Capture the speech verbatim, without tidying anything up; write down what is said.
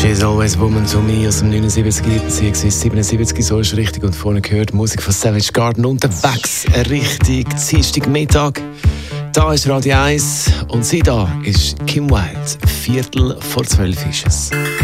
She's Always Woman to Me aus dem neunundsiebzig bzw. siebenundsiebzig, so ist richtig. Und vorhin gehört Musik von Savage Garden unterwegs. Richtig Dienstagmittag. Da ist Radio eins und sie da ist Kim Wilde. Viertel vor zwölf ist es.